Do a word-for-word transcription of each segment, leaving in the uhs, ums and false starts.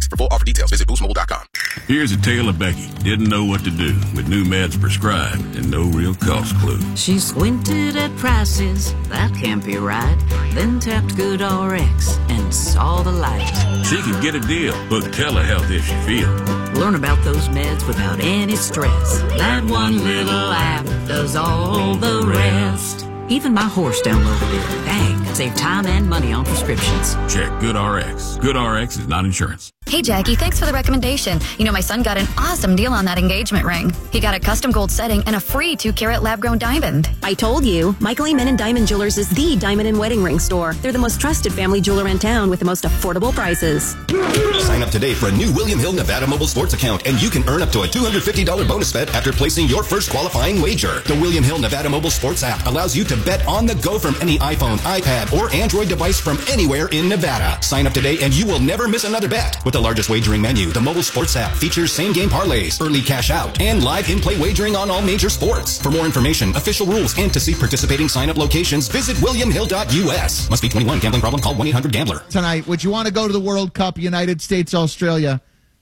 For full offer details, visit boost mobile dot com. Here's a tale of Becky. Didn't know what to do with new meds prescribed and no real cost clue. She squinted at prices, that can't be right. Then tapped GoodRx and saw the light. She could get a deal. Book telehealth if she feels. Learn about those meds without any stress. That one little app does all the rest. Even my horse downloaded it. Dang, save time and money on prescriptions. Check GoodRx. GoodRx is not insurance. Hey, Jackie, thanks for the recommendation. You know, my son got an awesome deal on that engagement ring. He got a custom gold setting and a free two-carat lab-grown diamond. I told you, Michael Amen Diamond Jewelers is the diamond and wedding ring store. They're the most trusted family jeweler in town with the most affordable prices. Sign up today for a new William Hill Nevada Mobile Sports account, and you can earn up to a two hundred fifty dollars bonus bet after placing your first qualifying wager. The William Hill Nevada Mobile Sports app allows you to bet on the go from any iPhone, iPad, or Android device from anywhere in Nevada. Sign up today and you will never miss another bet. With the largest wagering menu, the mobile sports app features same-game parlays, early cash out, and live in-play wagering on all major sports. For more information, official rules, and to see participating sign-up locations, visit william hill dot u s. Must be twenty-one. Gambling problem? Call one eight hundred gambler. Tonight, would you want to go to the World Cup, United States, Australia,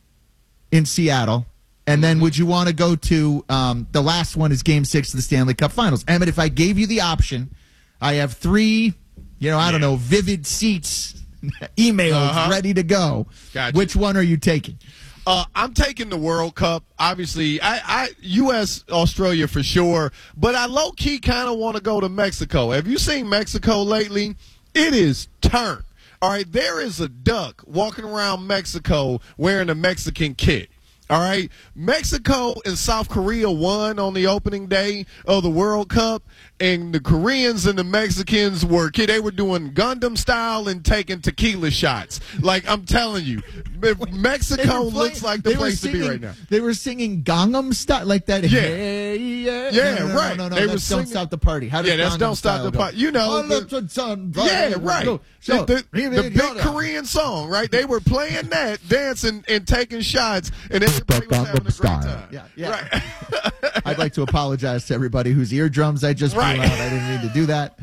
in Seattle? And then would you want to go to, um, the last one is Game six of the Stanley Cup Finals. Emmett, if I gave you the option, I have three, you know, I don't know, vivid seats, emails uh-huh. ready to go. Gotcha. Which one are you taking? Uh, I'm taking the World Cup. Obviously, I, I U S, Australia for sure, but I low-key kind of want to go to Mexico. Have you seen Mexico lately? It is turned. All right, there is a duck walking around Mexico wearing a Mexican kit. All right, Mexico and South Korea won on the opening day of the World Cup, and the Koreans and the Mexicans were they were doing Gundam style and taking tequila shots. Like, I'm telling you, Mexico looks like the place singing, to be right now. They were singing Gangnam Style like that. Yeah, hey, yeah, yeah, no, no, right. No, no, no, they that's were singing, Don't Stop the Party. How does yeah, that's Gangnam Don't Stop Style the Party. You know, the, yeah, right. Go, so, go. the, the big Korean song, right? They were playing that, dancing and taking shots, and everybody was having a great time. Yeah, yeah. Right. I'd like to apologize to everybody whose eardrums I just blew right. out. I didn't mean to do that.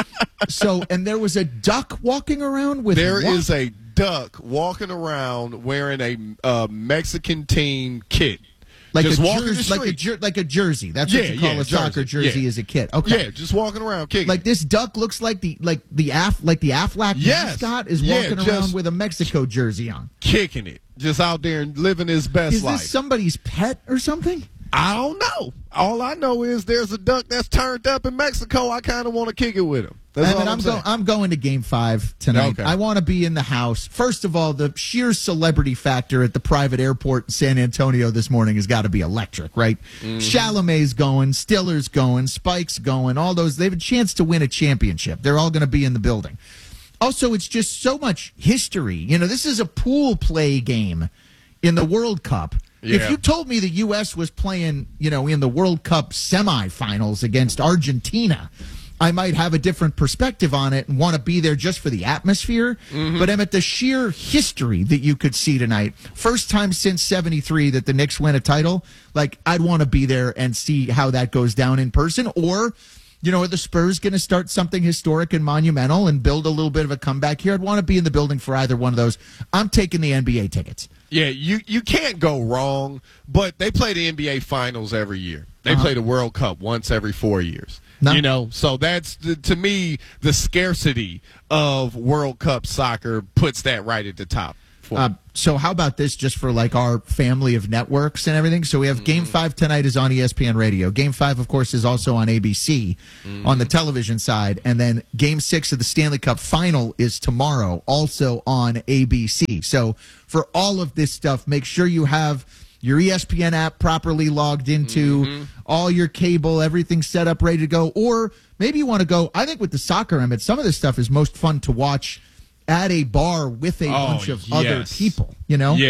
So, and there was a duck walking around with There what? is a duck walking around wearing a uh, Mexican team kit. Like just a, walking jersey, the like, a jer- like a jersey. That's yeah, what you call yeah, a soccer jersey, jersey yeah. as a kid. Okay. Yeah, just walking around kicking. Like this duck looks like the like the Af like the Aflac yes. mascot is yeah, walking around with a Mexico jersey on. Kicking it. Just out there and living his best is life. Is this somebody's pet or something? I don't know. All I know is there's a duck that's turned up in Mexico. I kind of want to kick it with him. That's I all mean, I'm, I'm, saying. go- I'm going to Game Five tonight. Okay. I want to be in the house. First of all, the sheer celebrity factor at the private airport in San Antonio this morning has got to be electric, right? Mm-hmm. Chalamet's going, Stiller's going, Spike's going. All those, they have a chance to win a championship. They're all going to be in the building. Also, it's just so much history. You know, this is a pool play game in the World Cup. Yeah. If you told me the U S was playing, you know, in the World Cup semifinals against Argentina, I might have a different perspective on it and want to be there just for the atmosphere. Mm-hmm. But I'm at the sheer history that you could see tonight. First time since seventy-three that the Knicks win a title. Like, I'd want to be there and see how that goes down in person. Or, you know, are the Spurs going to start something historic and monumental and build a little bit of a comeback here? I'd want to be in the building for either one of those. I'm taking the N B A tickets. Yeah, you, you can't go wrong, but they play the N B A Finals every year. They uh-huh. play the World Cup once every four years. No. You know, so that's, the, to me, the scarcity of World Cup soccer puts that right at the top. Uh, so how about this just for like our family of networks and everything? So we have mm-hmm. Game five tonight is on E S P N Radio. Game five, of course, is also on A B C mm-hmm. on the television side. And then Game six of the Stanley Cup Final is tomorrow, also on A B C. So for all of this stuff, make sure you have your E S P N app properly logged into, mm-hmm. all your cable, everything set up, ready to go. Or maybe you want to go, I think with the soccer, Emmett, some of this stuff is most fun to watch at a bar with a oh, bunch of yes. other people, you know? Yeah,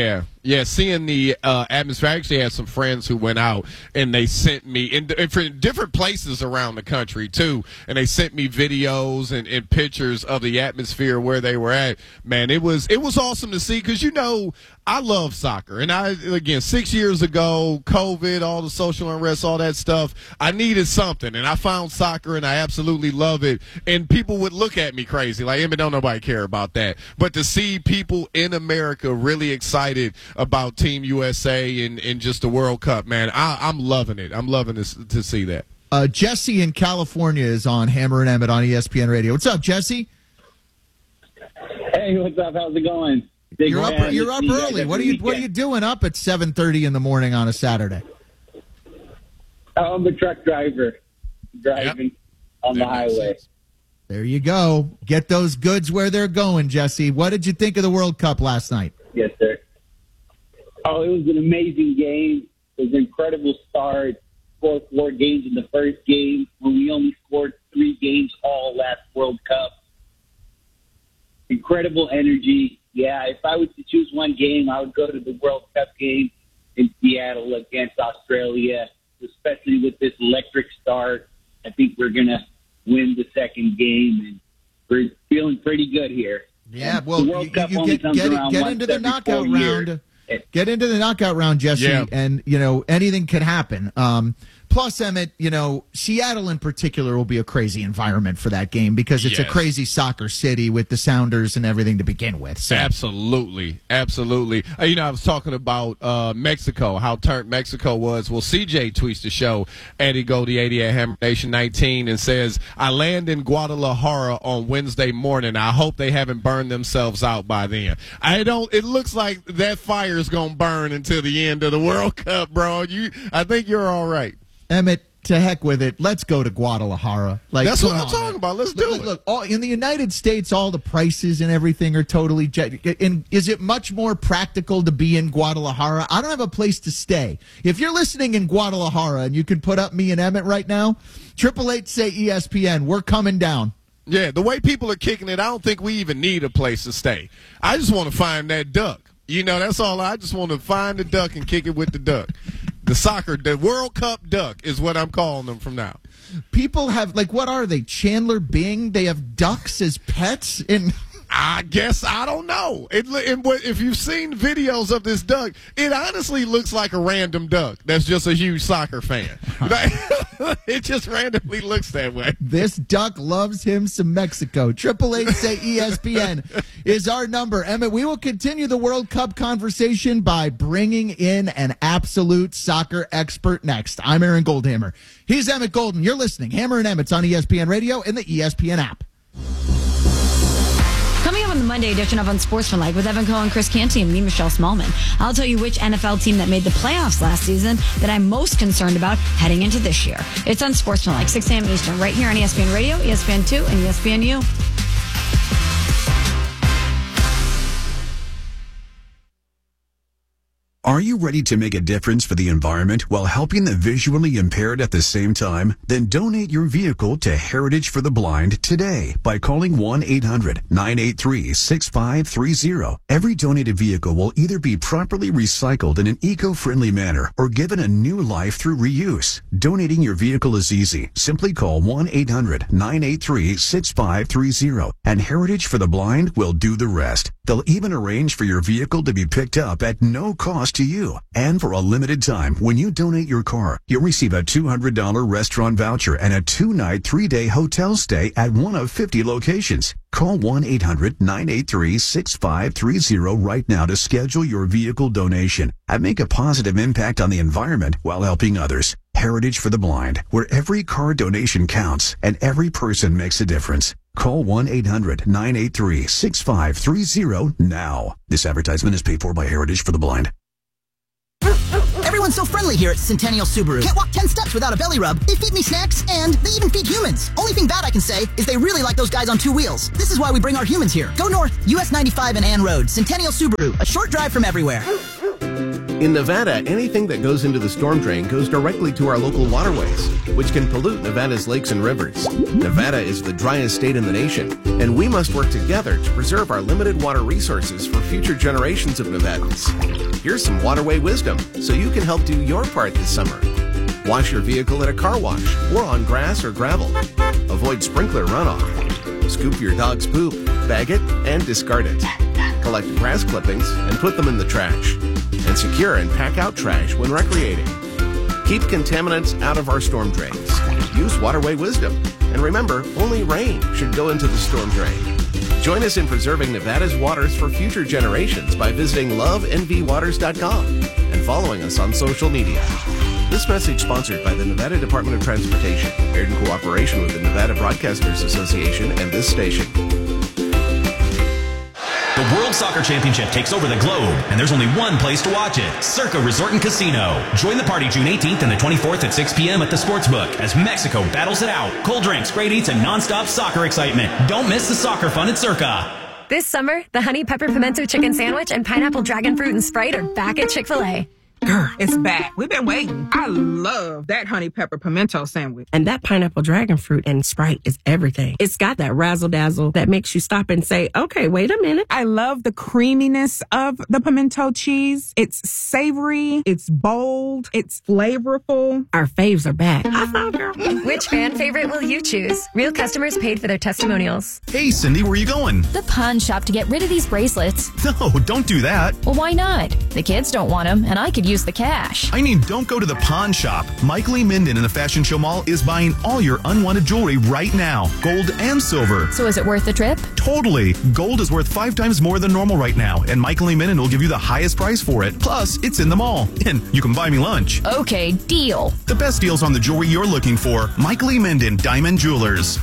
Yeah, seeing the uh, atmosphere. I actually had some friends who went out and they sent me in, in for different places around the country too, and they sent me videos and, and pictures of the atmosphere where they were at. Man, it was it was awesome to see because you know I love soccer, and I again six years ago, COVID, all the social unrest, all that stuff. I needed something, and I found soccer, and I absolutely love it. And people would look at me crazy, like, "Hey, don't nobody care about that." But to see people in America really excited about Team U S A and, and just the World Cup, man, I, I'm loving it. I'm loving this, to see that. Uh, Jesse in California is on Hammer and Emmett on E S P N Radio. What's up, Jesse? Hey, what's up? How's it going? Big you're man. up. You're up early. What are you What are you doing up at seven thirty in the morning on a Saturday? Oh, I'm a truck driver, driving yep. on that the highway. Sense. There you go. Get those goods where they're going, Jesse. What did you think of the World Cup last night? Yes, sir. Oh, it was an amazing game. It was an incredible start. Scored four games in the first game when we only scored three games all last World Cup. Incredible energy. Yeah, if I was to choose one game, I would go to the World Cup game in Seattle against Australia, especially with this electric start. I think we're going to win the second game, and we're feeling pretty good here. Yeah, and well, the World you, Cup you only get, comes get, around get once into the every knockout four years. round. Get into the knockout round, Jesse, yeah. and, you know, anything can happen. Um, plus, Emmett, you know, Seattle in particular will be a crazy environment for that game because it's yes. a crazy soccer city with the Sounders and everything to begin with. So. Absolutely. Absolutely. Uh, you know, I was talking about uh, Mexico, how turned Mexico was. Well, C J tweets the show, Eddie Goldie eighty at Hammer Nation nineteen, and says, I land in Guadalajara on Wednesday morning. I hope they haven't burned themselves out by then. I don't, it looks like that fire is going to burn until the end of the World Cup, bro. You, I think you're all right. Emmett, to heck with it. Let's go to Guadalajara. Like That's what I'm on, talking man. about. Let's look, do look, it. Look, all, in the United States, all the prices and everything are totally jet. And is it much more practical to be in Guadalajara? I don't have a place to stay. If you're listening in Guadalajara and you can put up me and Emmett right now, triple eight say E S P N. We're coming down. Yeah, the way people are kicking it, I don't think we even need a place to stay. I just want to find that duck. You know, that's all. I just want to find the duck and kick it with the duck. The soccer, the World Cup duck is what I'm calling them from now. People have, like, what are they? Chandler Bing? They have ducks as pets? In I guess, I don't know. It, it, if you've seen videos of this duck, it honestly looks like a random duck that's just a huge soccer fan. It just randomly looks that way. This duck loves him some Mexico. Triple eight say E S P N is our number. Emmett, we will continue the World Cup conversation by bringing in an absolute soccer expert next. I'm Aaron Goldhammer. He's Emmett Golden. You're listening. Hammer and Emmett's on E S P N Radio and the E S P N app. Coming up on the Monday edition of Unsportsmanlike with Evan Cohen, Chris Canty, and me, Michelle Smallman, I'll tell you which N F L team that made the playoffs last season that I'm most concerned about heading into this year. It's Unsportsmanlike, six a.m. Eastern, right here on E S P N Radio, E S P N two, and E S P N U. Are you ready to make a difference for the environment while helping the visually impaired at the same time? Then donate your vehicle to Heritage for the Blind today by calling one eight hundred nine eight three six five three zero. Every donated vehicle will either be properly recycled in an eco-friendly manner or given a new life through reuse. Donating your vehicle is easy. Simply call one eight hundred nine eight three six five three zero and Heritage for the Blind will do the rest. They'll even arrange for your vehicle to be picked up at no cost to you. And for a limited time, when you donate your car, you'll receive a two hundred dollars restaurant voucher and a two-night, three-day hotel stay at one of fifty locations. Call one eight hundred nine eight three six five three zero right now to schedule your vehicle donation and make a positive impact on the environment while helping others. Heritage for the Blind, where every car donation counts and every person makes a difference. Call one eight hundred nine eight three six five three zero now. This advertisement is paid for by Heritage for the Blind. Everyone's so friendly here at Centennial Subaru. Can't walk ten steps without a belly rub. They feed me snacks, and they even feed humans. Only thing bad I can say is they really like those guys on two wheels. This is why we bring our humans here. Go north, U S ninety-five and Ann Road. Centennial Subaru, a short drive from everywhere. In Nevada, anything that goes into the storm drain goes directly to our local waterways, which can pollute Nevada's lakes and rivers. Nevada is the driest state in the nation, and we must work together to preserve our limited water resources for future generations of Nevadans. Here's some waterway wisdom so you can help do your part this summer. Wash your vehicle at a car wash or on grass or gravel. Avoid sprinkler runoff. Scoop your dog's poop, bag it, and discard it. Collect grass clippings and put them in the trash. And secure and pack out trash when recreating. Keep contaminants out of our storm drains. Use waterway wisdom. And remember, only rain should go into the storm drain. Join us in preserving Nevada's waters for future generations by visiting love n v waters dot com and following us on social media. This message sponsored by the Nevada Department of Transportation, aired in cooperation with the Nevada Broadcasters Association and this station. The World Soccer Championship takes over the globe, and there's only one place to watch it, Circa Resort and Casino. Join the party June eighteenth and the twenty-fourth at six p.m. at the Sportsbook as Mexico battles it out. Cold drinks, great eats, and nonstop soccer excitement. Don't miss the soccer fun at Circa. This summer, the Honey Pepper Pimento Chicken Sandwich and Pineapple Dragon Fruit and Sprite are back at Chick-fil-A. Girl, it's back. We've been waiting. I love that honey pepper pimento sandwich. And that pineapple dragon fruit and Sprite is everything. It's got that razzle dazzle that makes you stop and say, okay, wait a minute. I love the creaminess of the pimento cheese. It's savory. It's bold. It's flavorful. Our faves are back. I found her. Which fan favorite will you choose? Real customers paid for their testimonials. Hey, Cindy, where are you going? The pawn shop to get rid of these bracelets. No, don't do that. Well, why not? The kids don't want them, and I could use the cash. I mean, don't go to the pawn shop. Mike Lee Minden in the Fashion Show Mall is buying all your unwanted jewelry right now, gold and silver. So is it worth the trip? Totally. Gold is worth five times more than normal right now, and Mike Lee Minden will give you the highest price for it. Plus, it's in the mall, and you can buy me lunch. Okay, deal. The best deals on the jewelry you're looking for. Mike Lee Minden, Diamond Jewelers.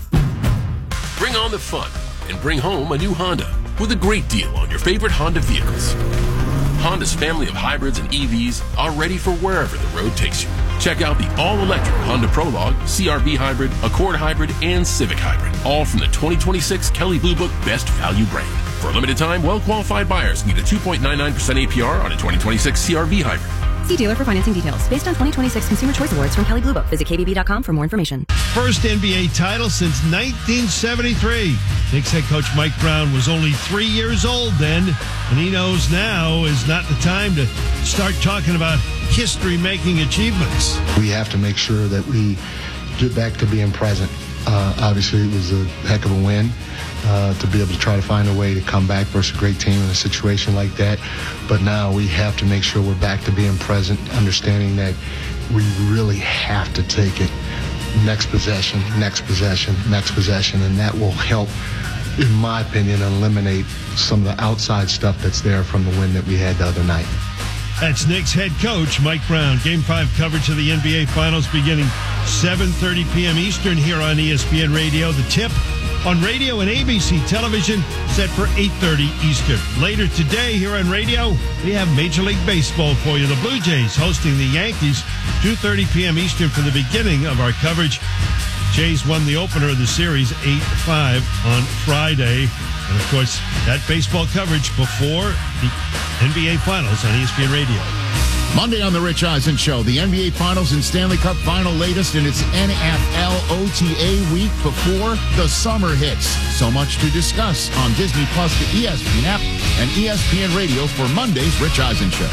Bring on the fun and bring home a new Honda with a great deal on your favorite Honda vehicles. Honda's family of hybrids and E Vs are ready for wherever the road takes you. Check out the all-electric Honda Prologue, C R V Hybrid, Accord Hybrid, and Civic Hybrid, all from the twenty twenty-six Kelley Blue Book Best Value brand. For a limited time, well-qualified buyers can get a two point nine nine percent A P R on a twenty twenty-six C R V Hybrid. See dealer for financing details. Based on twenty twenty-six Consumer Choice Awards from Kelley Blue Book. Visit K B B dot com for more information. First N B A title since nineteen seventy-three. Knicks head coach Mike Brown was only three years old then, and he knows now is not the time to start talking about history-making achievements. We have to make sure that we get back to being present. Uh, obviously, it was a heck of a win. Uh, to be able to try to find a way to come back versus a great team in a situation like that. But now we have to make sure we're back to being present, understanding that we really have to take it next possession, next possession, next possession, and that will help, in my opinion, eliminate some of the outside stuff that's there from the win that we had the other night. That's Knicks head coach Mike Brown. Game five coverage of the N B A Finals beginning seven thirty p.m. Eastern here on E S P N Radio. The tip on radio and A B C television set for eight thirty Eastern. Later today here on radio, we have Major League Baseball for you. The Blue Jays hosting the Yankees, two thirty p.m. Eastern for the beginning of our coverage. Jays won the opener of the series eight five on Friday. And, of course, that baseball coverage before the N B A Finals on E S P N Radio. Monday on The Rich Eisen Show, the N B A Finals and Stanley Cup Final latest in its N F L O T A week before the summer hits. So much to discuss on Disney Plus, the E S P N app, and E S P N Radio for Monday's Rich Eisen Show.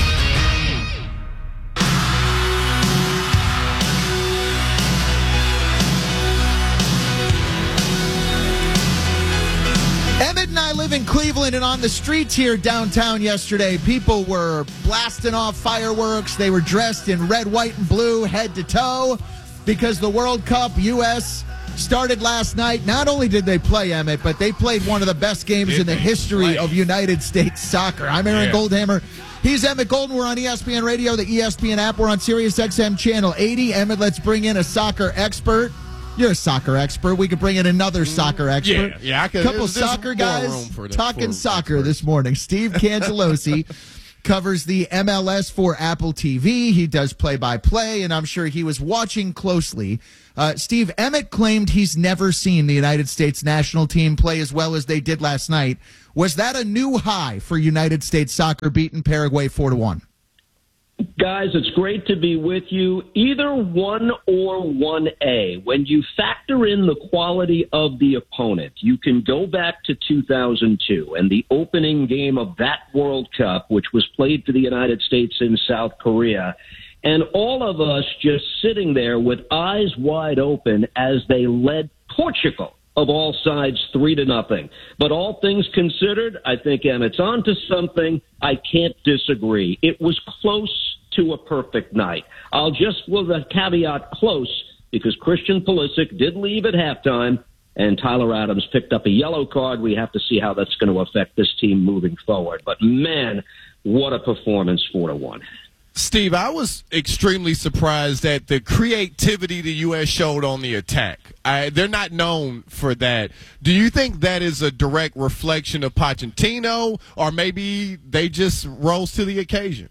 I live in Cleveland, and on the streets here downtown yesterday, people were blasting off fireworks. They were dressed in red, white, and blue, head to toe, because the World Cup U S started last night. Not only did they play, Emmett, but they played one of the best games in the history of United States soccer. I'm Aaron yeah. Goldhammer. He's Emmett Golden. We're on E S P N Radio, the E S P N app. We're on Sirius X M Channel eighty. Emmett, let's bring in a soccer expert. You're a soccer expert. We could bring in another soccer expert. Yeah, yeah. I could, couple there's, there's soccer guys the, talking soccer expert. This morning. Steve Cangelosi covers the M L S for Apple T V. He does play-by-play, and I'm sure he was watching closely. Uh, Steve, Emmett claimed he's never seen the United States national team play as well as they did last night. Was that a new high for United States soccer beating Paraguay four to one? Guys, it's great to be with you. Either one or one A. When you factor in the quality of the opponent, you can go back to two thousand two and the opening game of that World Cup, which was played for the United States in South Korea. And all of us just sitting there with eyes wide open as they led Portugal of all sides three to nothing. But all things considered, I think Emmett's on to something. I can't disagree. It was close to a perfect night. I'll just, with a caveat, close, because Christian Pulisic did leave at halftime, and Tyler Adams picked up a yellow card. We have to see how that's going to affect this team moving forward. But, man, what a performance, four to one. Steve, I was extremely surprised at the creativity the U S showed on the attack. I, they're not known for that. Do you think that is a direct reflection of Pochettino, or maybe they just rose to the occasion?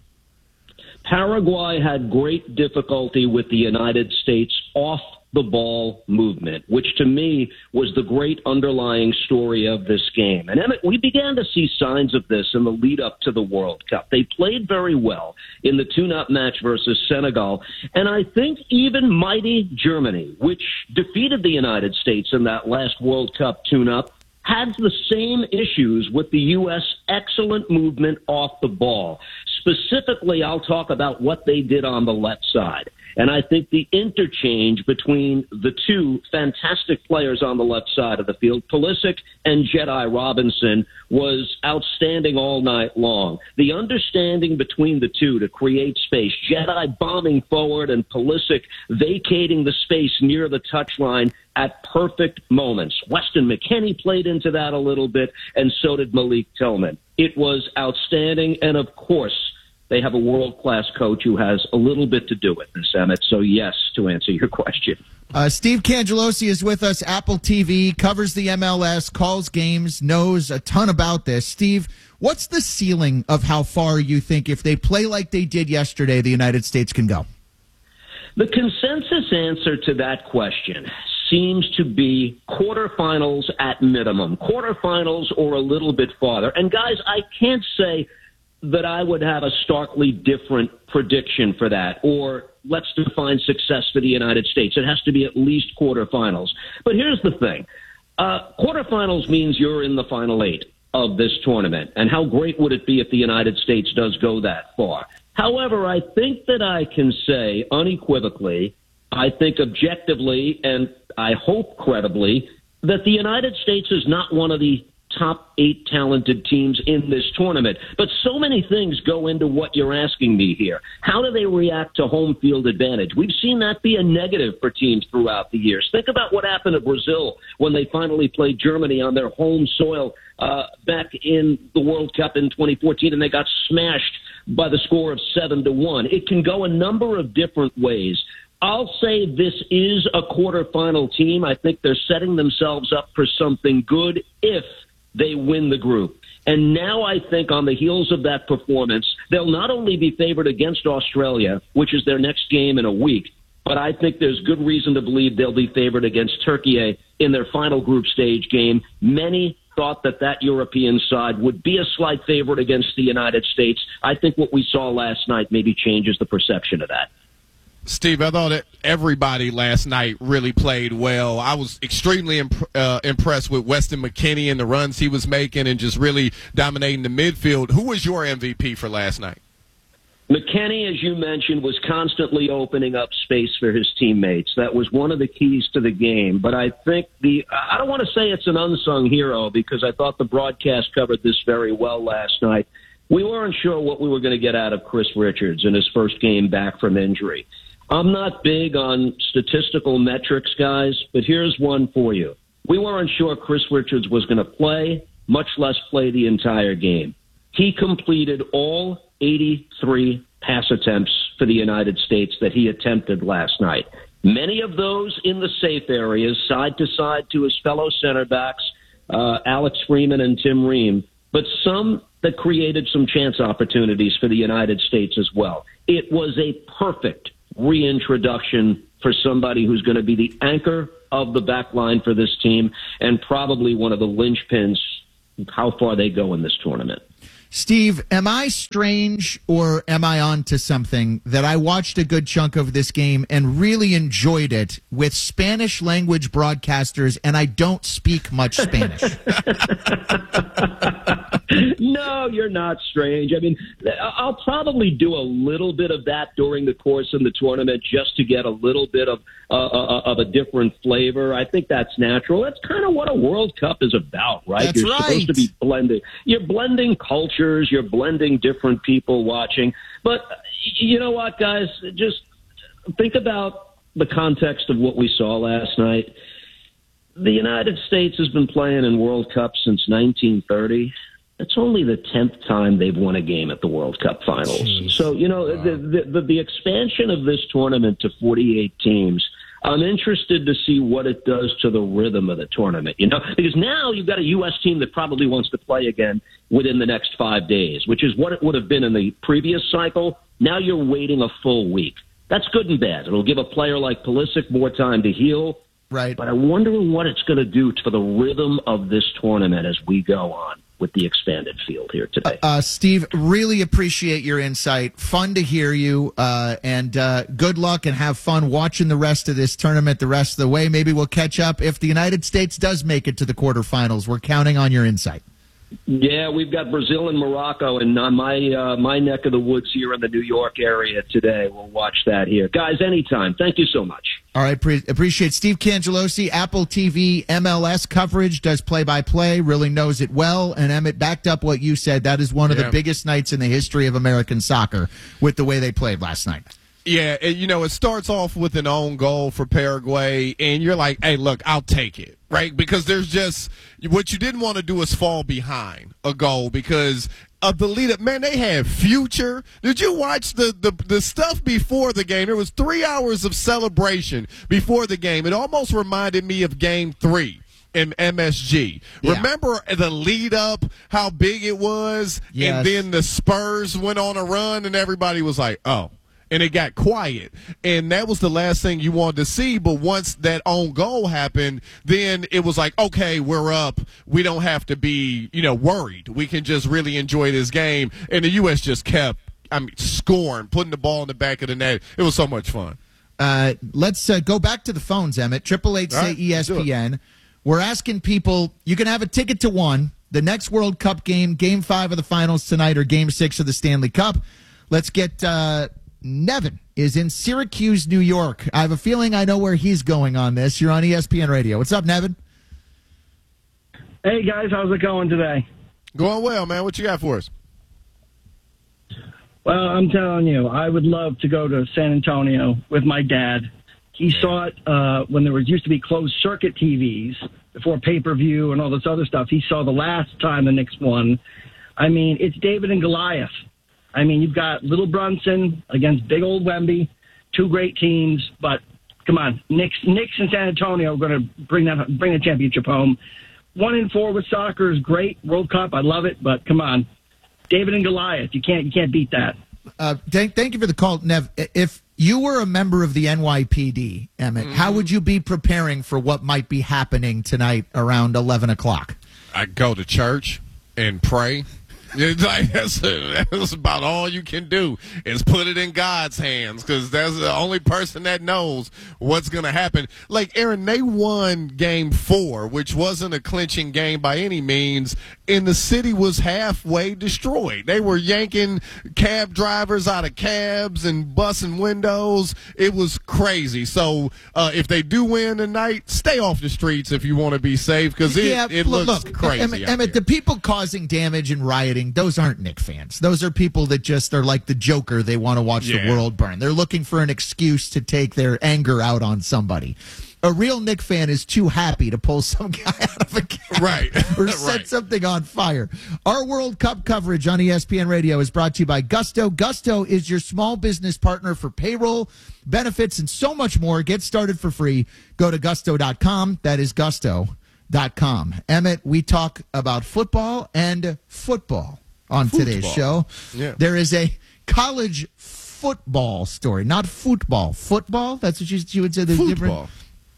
Paraguay had great difficulty with the United States off the ball movement, which to me was the great underlying story of this game. And Emmett, we began to see signs of this in the lead up to the World Cup. They played very well in the tune-up match versus Senegal. And I think even mighty Germany, which defeated the United States in that last World Cup tune-up, had the same issues with the U S excellent movement off the ball. Specifically, I'll talk about what they did on the left side. And I think the interchange between the two fantastic players on the left side of the field, Pulisic and Jedi Robinson, was outstanding all night long. The understanding between the two to create space, Jedi bombing forward and Pulisic vacating the space near the touchline at perfect moments. Weston McKennie played into that a little bit, and so did Malik Tillman. It was outstanding, and of course, they have a world-class coach who has a little bit to do with this, Emmett. So, yes, to answer your question. Uh, Steve Cangelosi is with us, Apple T V, covers the M L S, calls games, knows a ton about this. Steve, what's the ceiling of how far you think, if they play like they did yesterday, the United States can go? The consensus answer to that question seems to be quarterfinals at minimum, quarterfinals or a little bit farther. And, guys, I can't say that I would have a starkly different prediction for that, or let's define success for the United States. It has to be at least quarterfinals. But here's the thing. Uh, quarterfinals means you're in the final eight of this tournament, and how great would it be if the United States does go that far? However, I think that I can say unequivocally, I think objectively, and I hope credibly, that the United States is not one of the top eight talented teams in this tournament. But so many things go into what you're asking me here. How do they react to home field advantage? We've seen that be a negative for teams throughout the years. Think about what happened to Brazil when they finally played Germany on their home soil uh, back in the World Cup in twenty fourteen, and they got smashed by the score of seven to one. It can go a number of different ways. I'll say this is a quarterfinal team. I think they're setting themselves up for something good if they win the group. And now I think on the heels of that performance, they'll not only be favored against Australia, which is their next game in a week, but I think there's good reason to believe they'll be favored against Turkey in their final group stage game. Many thought that that European side would be a slight favorite against the United States. I think what we saw last night maybe changes the perception of that. Steve, I thought that everybody last night really played well. I was extremely imp- uh, impressed with Weston McKennie and the runs he was making and just really dominating the midfield. Who was your M V P for last night? McKennie, as you mentioned, was constantly opening up space for his teammates. That was one of the keys to the game. But I think the I don't want to say it's an unsung hero because I thought the broadcast covered this very well last night. We weren't sure what we were going to get out of Chris Richards in his first game back from injury. I'm not big on statistical metrics, guys, but here's one for you. We weren't sure Chris Richards was going to play, much less play the entire game. He completed all eighty-three pass attempts for the United States that he attempted last night. Many of those in the safe areas, side to side to his fellow center backs, uh, Alex Freeman and Tim Ream, but some that created some chance opportunities for the United States as well. It was a perfect reintroduction for somebody who's going to be the anchor of the back line for this team and probably one of the linchpins of how far they go in this tournament. Steve, am I strange or am I on to something that I watched a good chunk of this game and really enjoyed it with Spanish language broadcasters, and I don't speak much Spanish? No, you're not strange. I mean, I'll probably do a little bit of that during the course of the tournament just to get a little bit of uh, of a different flavor. I think that's natural. That's kind of what a World Cup is about, right? That's you're right. supposed to be blending. You're blending cultures. You're blending different people watching. But you know what, guys? Just think about the context of what we saw last night. The United States has been playing in World Cups since nineteen thirty. It's only the tenth time they've won a game at the World Cup finals. Jeez. So, you know, wow. the, the, the, the expansion of this tournament to forty-eight teams, I'm interested to see what it does to the rhythm of the tournament, you know, because now you've got a U S team that probably wants to play again within the next five days, which is what it would have been in the previous cycle. Now you're waiting a full week. That's good and bad. It'll give a player like Pulisic more time to heal. Right. But I wonder what it's going to do to the rhythm of this tournament as we go on with the expanded field here today. Uh, Steve, really appreciate your insight. Fun to hear you, uh, and uh, good luck and have fun watching the rest of this tournament the rest of the way. Maybe we'll catch up if the United States does make it to the quarterfinals. We're counting on your insight. Yeah, we've got Brazil and Morocco in uh, my uh, my neck of the woods here in the New York area today. We'll watch that here. Guys, anytime. Thank you so much. All right, pre- appreciate Steve Cangelosi, Apple T V, M L S coverage, does play-by-play, really knows it well. And Emmett backed up what you said. That is one of yeah. the biggest nights in the history of American soccer with the way they played last night. Yeah, and, you know, it starts off with an own goal for Paraguay, and you're like, hey, look, I'll take it, right? Because there's just what you didn't want to do is fall behind a goal because of the lead up. Man, they had future. Did you watch the, the, the stuff before the game? There was three hours of celebration before the game. It almost reminded me of game three in M S G. Yeah. Remember the lead up, how big it was? Yes. And then the Spurs went on a run, and everybody was like, oh. And it got quiet. And that was the last thing you wanted to see. But once that own goal happened, then it was like, okay, we're up. We don't have to be, you know, worried. We can just really enjoy this game. And the U S just kept, I mean, scoring, putting the ball in the back of the net. It was so much fun. Uh, let's uh, go back to the phones, Emmett. Triple eight say E S P N. We're asking people, you can have a ticket to one, the next World Cup game, game five of the finals tonight or game six of the Stanley Cup. Let's get uh, Nevin is in Syracuse, New York. I have a feeling I know where he's going on this. You're on E S P N Radio. What's up, Nevin? Hey, guys. How's it going today? Going well, man. What you got for us? Well, I'm telling you, I would love to go to San Antonio with my dad. He saw it uh, when there was used to be closed circuit T Vs before pay-per-view and all this other stuff. He saw the last time the Knicks won. I mean, it's David and Goliath. I mean, you've got Little Brunson against big old Wemby, two great teams, but come on, Knicks, Knicks and San Antonio are going to bring that bring a championship home. One in four with soccer is great. World Cup, I love it, but come on, David and Goliath, you can't you can't beat that. Uh, thank, thank you for the call, Nev. If you were a member of the N Y P D, Emmett, mm-hmm. how would you be preparing for what might be happening tonight around eleven o'clock? I'd go to church and pray. It's like, that's, that's about all you can do is put it in God's hands because that's the only person that knows what's going to happen. Like, Aaron, they won game four, which wasn't a clinching game by any means, and the city was halfway destroyed. They were yanking cab drivers out of cabs and busting windows. It was crazy. So uh, if they do win tonight, stay off the streets if you want to be safe because it, yeah, it look, looks look, crazy. Emmett, Emmett the people causing damage and rioting, those aren't Knick fans. Those are people that just are like the Joker. They want to watch yeah. the world burn. They're looking for an excuse to take their anger out on somebody. A real Knick fan is too happy to pull some guy out of a cab right. or set right. something on fire. Our World Cup coverage on E S P N Radio is brought to you by Gusto. Gusto is your small business partner for payroll, benefits, and so much more. Get started for free. Go to gusto dot com. That is gusto dot com. Emmett, we talk about football and football on football. Today's show. Yeah. There is a college football story, not football. Football? That's what you, you would say. There's football. different.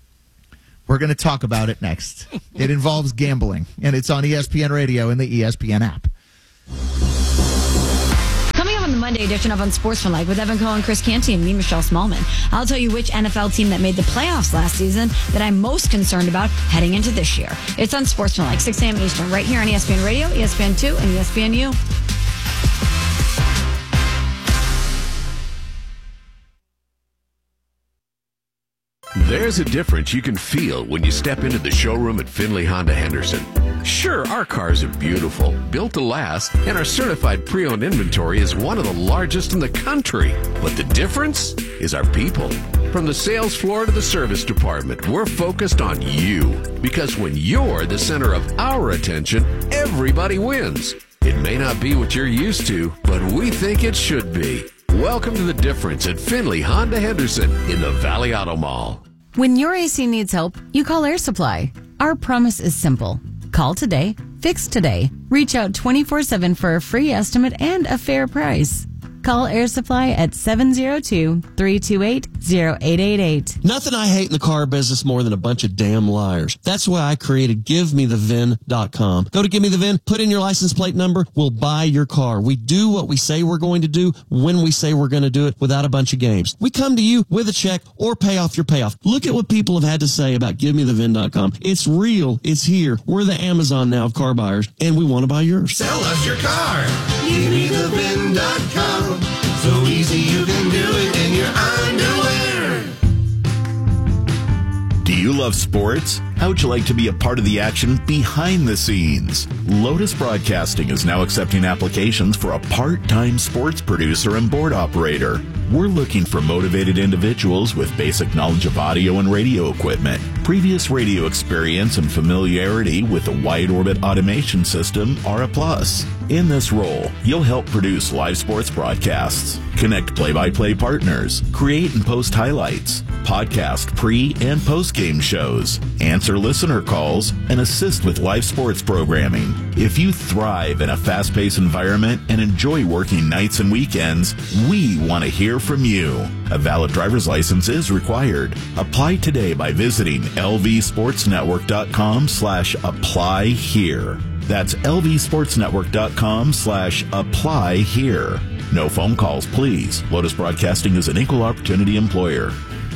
We're going to talk about it next. It involves gambling, and it's on E S P N Radio and the E S P N app. Monday edition of Unsportsmanlike with Evan Cohen, Chris Canty, and me, Michelle Smallman. I'll tell you which N F L team that made the playoffs last season that I'm most concerned about heading into this year. It's Unsportsmanlike, six a.m. Eastern, right here on E S P N Radio, E S P N two, and E S P N U. There's a difference you can feel when you step into the showroom at Finley Honda Henderson. Sure, our cars are beautiful, built to last, and our certified pre-owned inventory is one of the largest in the country. But the difference is our people. From the sales floor to the service department, we're focused on you. Because when you're the center of our attention, everybody wins. It may not be what you're used to, but we think it should be. Welcome to The Difference at Finley Honda Henderson in the Valley Auto Mall. When your A C needs help, you call Air Supply. Our promise is simple. Call today, fix today. Reach out twenty-four seven for a free estimate and a fair price. Call Air Supply at seven oh two, three two eight, oh eight eight eight. Nothing I hate in the car business more than a bunch of damn liars. That's why I created give me the V I N dot com. Go to Give Me the V I N, put in your license plate number, we'll buy your car. We do what we say we're going to do when we say we're going to do it without a bunch of games. We come to you with a check or pay off your payoff. Look at what people have had to say about give me the V I N dot com. It's real. It's here. We're the Amazon now of car buyers, and we want to buy yours. Sell us your car. give me the V I N dot com. So easy you can do it in your underwear. Do you love sports? How would you like to be a part of the action behind the scenes? Lotus Broadcasting is now accepting applications for a part-time sports producer and board operator. We're looking for motivated individuals with basic knowledge of audio and radio equipment, previous radio experience, and familiarity with the wide orbit automation system are a plus. In this role, you'll help produce live sports broadcasts, connect play-by-play partners, create and post highlights, podcast pre- and post-game shows, answer listener calls, and assist with live sports programming. If you thrive in a fast-paced environment and enjoy working nights and weekends, we want to hear from you. A valid driver's license is required. Apply today by visiting lvsportsnetwork.com slash apply here. That's lvsportsnetwork.com slash apply here. No phone calls, please. Lotus Broadcasting is an equal opportunity employer.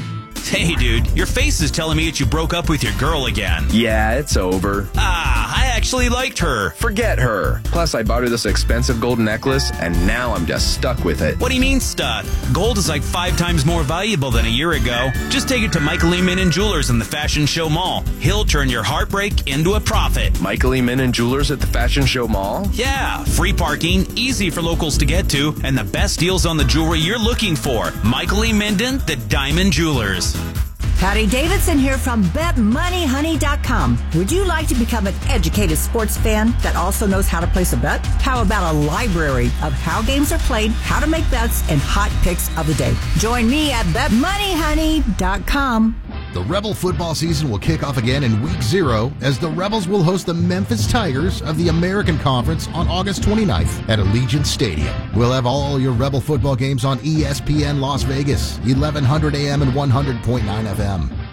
Hey, dude, your face is telling me that you broke up with your girl again. Yeah, it's over. Ah, I actually liked her. Forget her. Plus, I bought her this expensive gold necklace, and now I'm just stuck with it. What do you mean stuck? Gold is like five times more valuable than a year ago. Just take it to Michael E. Minnan Jewelers in the Fashion Show Mall. He'll turn your heartbreak into a profit. Michael E. Minnan Jewelers at the Fashion Show Mall? Yeah, free parking, easy for locals to get to, and the best deals on the jewelry you're looking for. Michael E. Minden, the Diamond Jewelers. Patty Davidson here from bet money honey dot com. Would you like to become an educated sports fan that also knows how to place a bet? How about a library of how games are played, how to make bets, and hot picks of the day? Join me at bet money honey dot com. The Rebel football season will kick off again in week zero as the Rebels will host the Memphis Tigers of the American Conference on August twenty-ninth at Allegiant Stadium. We'll have all your Rebel football games on E S P N Las Vegas, eleven hundred A M and one hundred point nine F M.